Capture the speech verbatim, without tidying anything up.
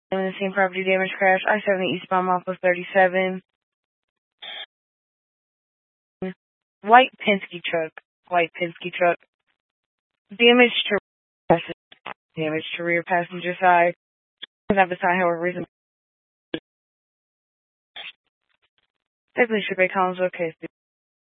In the same property damage crash, I seventy eastbound off of thirty-seven. White Penske truck. White Penske truck. Damage to damage to rear passenger side. Have the sign, however, reason. Definitely should be Collins. Okay.